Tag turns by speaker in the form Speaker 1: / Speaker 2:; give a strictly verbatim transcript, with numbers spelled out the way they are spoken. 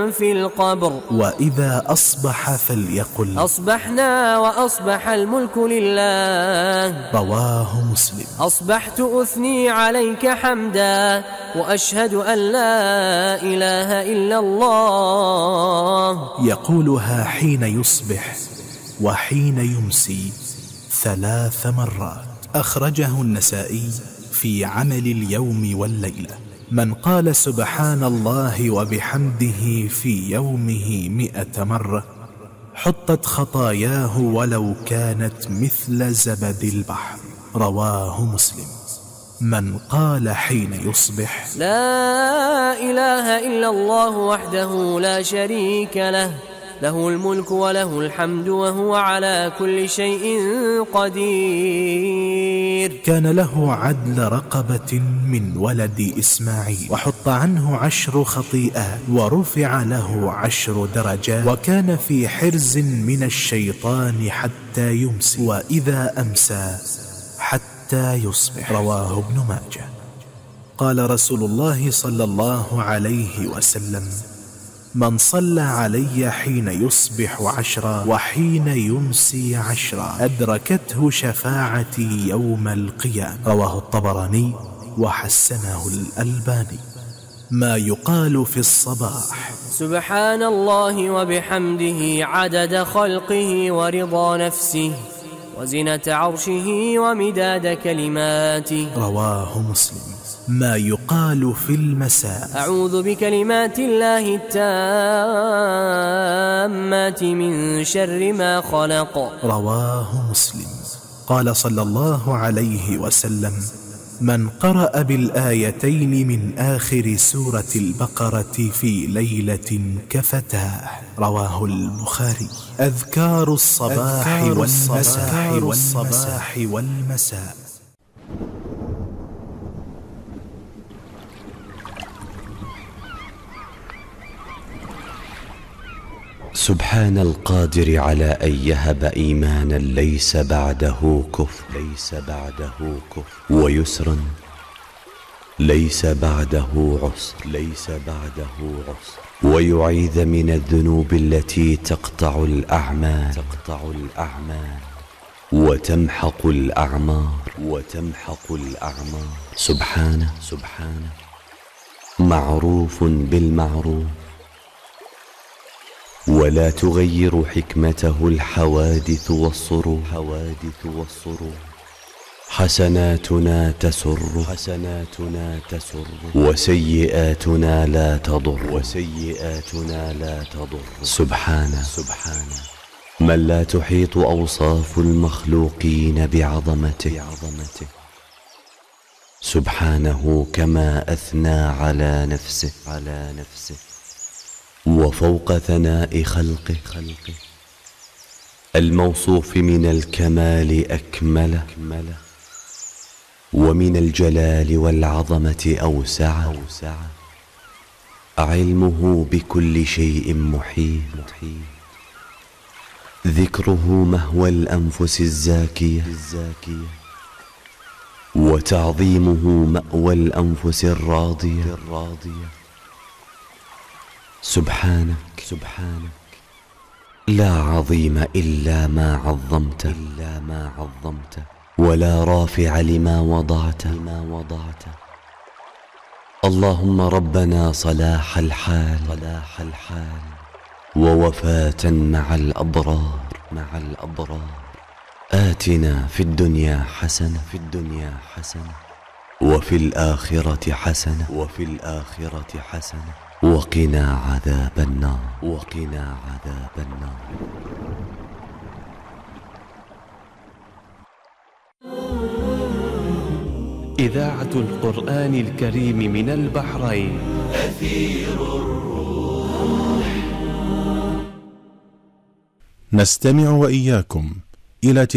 Speaker 1: في القبر.
Speaker 2: وإذا أصبح فليقل
Speaker 1: أصبحنا وأصبح الملك لله.
Speaker 2: رواه مسلم.
Speaker 1: أصبحت أثني عليك حمدا وأشهد أن لا إله إلا الله.
Speaker 2: يقولها حين يصبح وحين يمسي ثلاث مرات. أخرجه النسائي في عمل اليوم والليلة. من قال سبحان الله وبحمده في يومه مئة مرة حطت خطاياه ولو كانت مثل زبد البحر. رواه مسلم. من قال حين يصبح
Speaker 1: لا إله إلا الله وحده لا شريك له، له الملك وله الحمد وهو على كل شيء قدير.
Speaker 2: كان له عدل رقبة من ولد إسماعيل، وحط عنه عشر خطيئات، ورفع له عشر درجات، وكان في حرز من الشيطان حتى يمسي، وإذا أمسى حتى يصبح. رواه ابن ماجه. قال رسول الله صلى الله عليه وسلم: من صلى علي حين يصبح عشرا وحين يمسي عشرا أدركته شفاعتي يوم القيامة. رواه الطبراني وحسنه الألباني. ما يقال في الصباح:
Speaker 1: سبحان الله وبحمده عدد خلقه ورضا نفسه وزنة عرشه ومداد كلماته.
Speaker 2: رواه مسلم. ما يقال في المساء:
Speaker 1: أعوذ بكلمات الله التامات من شر ما خلق.
Speaker 2: رواه مسلم. قال صلى الله عليه وسلم: من قرأ بالآيتين من آخر سورة البقرة في ليلة كفتاه. رواه البخاري. أذكار الصباح والمساء والصباح والمساء.
Speaker 3: سبحان القادر على أن يهب إيمانا ليس بعده كفر، ليس بعده كفر، ويسرا ليس بعده عسر، ليس بعده عسر، ويعيذ من الذنوب التي تقطع الأعمال، تقطع الأعمال وتمحق الأعمار، وتمحق الأعمار. سبحانه سبحانه معروف بالمعروف، ولا تغير حكمته الحوادث والصروف، حوادث والصروف. حسناتنا تسر، حسناتنا تسر، وسيئاتنا لا تضر، وسيئاتنا لا تضر. سبحانه سبحانه من لا تحيط أوصاف المخلوقين بعظمته، بعظمته. سبحانه كما أثنى على نفسه، على نفسه، وفوق ثناء خلقه، خلقه الموصوف من الكمال أكمله، ومن الجلال والعظمة أوسع. علمه بكل شيء محيط، ذكره مهوى الأنفس الزاكية، وتعظيمه مأوى الأنفس الراضية. سبحانك سبحانك لا عظيم إلا ما عظمت، إلا ما عظمت، ولا رافع لما وضعت، لما وضعت. اللهم ربنا صلاح الحال، صلاح الحال، ووفاة مع الأبرار، مع الأبرار. آتنا في الدنيا حسنة، في الدنيا حسنة، وفي الآخرة حسنة، وفي الآخرة حسنة، وقنا عذاب النار، وقنا عذاب النار.
Speaker 4: إذاعة القرآن الكريم من البحرين. أثير الروح.
Speaker 5: نستمع وإياكم إلى